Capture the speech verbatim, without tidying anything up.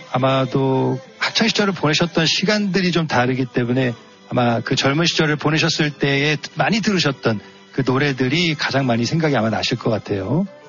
아마도 학창 시절을 보내셨던 시간들이 좀 다르기 때문에 아마 그 젊은 시절을 보내셨을 때에 많이 들으셨던 그 노래들이 가장 많이 생각이 아마 나실 것 같아요.